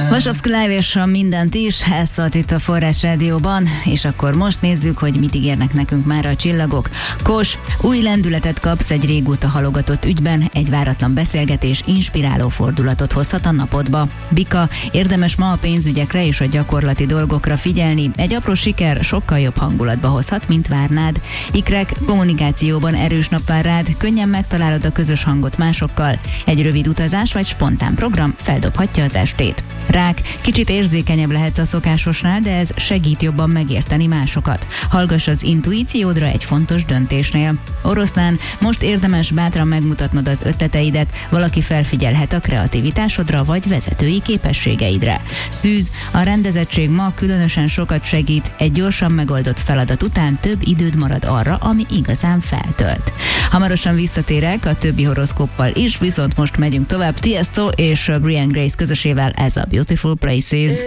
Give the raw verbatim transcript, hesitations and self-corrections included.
Vasovszki Live és a mindent is, ez szólt itt a Forrás Rádióban, és akkor most nézzük, hogy mit ígérnek nekünk már a csillagok. Kos, új lendületet kapsz egy régóta halogatott ügyben, egy váratlan beszélgetés inspiráló fordulatot hozhat a napodba. Bika, érdemes ma a pénzügyekre és a gyakorlati dolgokra figyelni, egy apró siker sokkal jobb hangulatba hozhat, mint várnád. Ikrek, kommunikációban erős nap vár rád, könnyen megtalálod a közös hangot másokkal, egy rövid utazás vagy spontán program feldobhatja az estét. Rák, kicsit érzékenyebb lehetsz a szokásosnál, de ez segít jobban megérteni másokat. Hallgass az intuíciódra egy fontos döntésnél. Oroszlán, most érdemes bátran megmutatnod az ötleteidet, valaki felfigyelhet a kreativitásodra vagy vezetői képességeidre. Szűz, a rendezettség ma különösen sokat segít, egy gyorsan megoldott feladat után több időd marad arra, ami igazán feltölt. Hamarosan visszatérek a többi horoszkóppal is, viszont most megyünk tovább Tiesto és Brian Grace közösével, ez a Beautiful Places.